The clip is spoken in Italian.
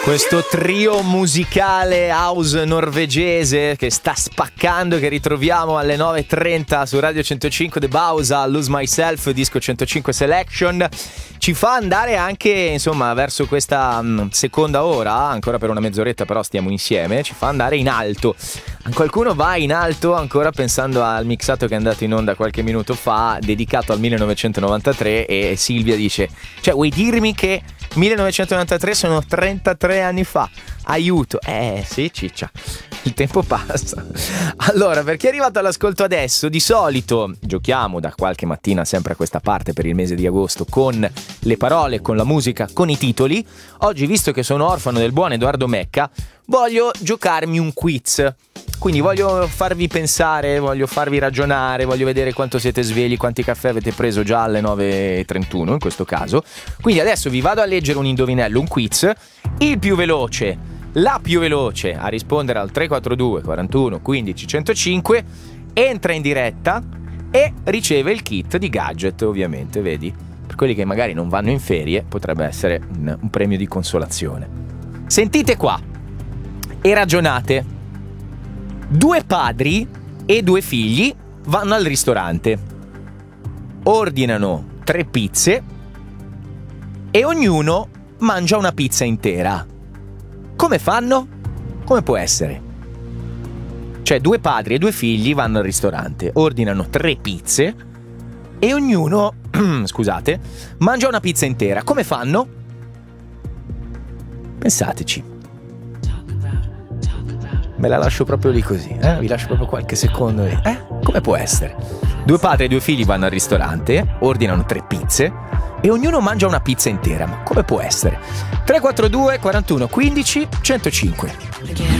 Questo trio musicale house norvegese che sta spaccando, che ritroviamo alle 9.30 su Radio 105 The Bausa, Lose Myself, disco 105 Selection, ci fa andare anche insomma verso questa seconda ora, ancora per una mezz'oretta però stiamo insieme, ci fa andare in alto. Qualcuno va in alto ancora pensando al mixato che è andato in onda qualche minuto fa, dedicato al 1993, e Silvia dice, cioè vuoi dirmi che 1993 sono 33 anni fa? Aiuto. Sì, ciccia, il tempo passa. Allora, per chi è arrivato all'ascolto adesso, di solito giochiamo da qualche mattina sempre a questa parte per il mese di agosto con le parole, con la musica, con i titoli. Oggi, visto che sono orfano del buon Edoardo Mecca, voglio giocarmi un quiz. Quindi voglio farvi pensare, voglio farvi ragionare, voglio vedere quanto siete svegli, quanti caffè avete preso già alle 9.31 in questo caso. Quindi adesso vi vado a leggere un indovinello, un quiz. Il più veloce, la più veloce a rispondere al 342 41 15 105 entra in diretta e riceve il kit di gadget, ovviamente, vedi? Per quelli che magari non vanno in ferie potrebbe essere un premio di consolazione. Sentite qua e ragionate. 2 padri e 2 figli vanno al ristorante, ordinano 3 pizze e ognuno mangia una pizza intera. Come fanno? Come può essere? Cioè 2 padri e 2 figli vanno al ristorante, ordinano 3 pizze e ognuno, scusate, mangia una pizza intera. Come fanno? Pensateci. Me la lascio proprio lì così, vi lascio proprio qualche secondo lì. Come può essere? 2 padri e 2 figli vanno al ristorante, ordinano 3 pizze e ognuno mangia una pizza intera. Ma come può essere? 342 41 15 105.